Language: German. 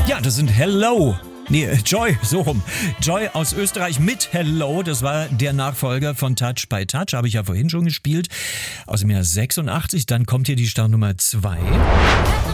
Ja, das sind Hello. Nee, Joy, so rum. Joy aus Österreich mit Hello, das war der Nachfolger von Touch by Touch, habe ich ja vorhin schon gespielt, aus dem Jahr 86. Dann kommt hier die Startnummer 2.